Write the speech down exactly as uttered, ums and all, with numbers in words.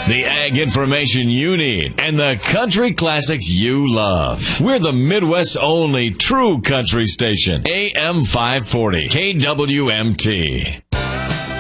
The ag information you need and the country classics you love. We're the Midwest's only true country station. A M five forty, K W M T.